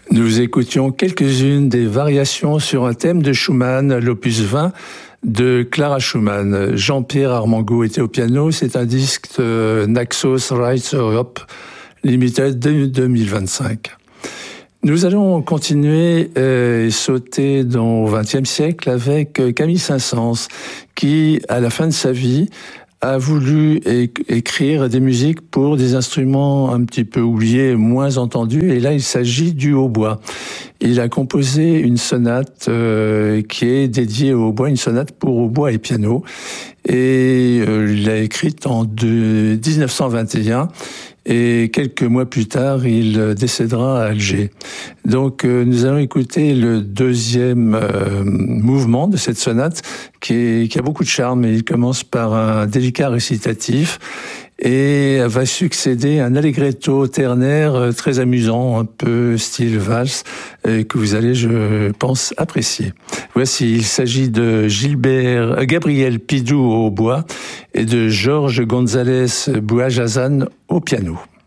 Nous écoutions quelques-unes des variations sur un thème de Schumann, l'opus 20 de Clara Schumann. Jean-Pierre Armengaud était au piano. C'est un disque de Naxos Rights Europe Limited de 2025. Nous allons continuer et sauter dans le XXe siècle avec Camille Saint-Saëns, qui, à la fin de sa vie, a voulu écrire des musiques pour des instruments un petit peu oubliés, moins entendus, et là il s'agit du hautbois. Il a composé une sonate qui est dédiée au hautbois, une sonate pour hautbois et piano, et il l'a écrite en 1921. Et quelques mois plus tard, il décédera à Alger. Donc, nous allons écouter le deuxième mouvement de cette sonate qui a beaucoup de charme. Il commence par un délicat récitatif et va succéder un allegretto ternaire très amusant, un peu style valse, que vous allez, je pense, apprécier. Voici, il s'agit de Gabriel Pidou au hautbois et de Georges González Bouajazan au piano.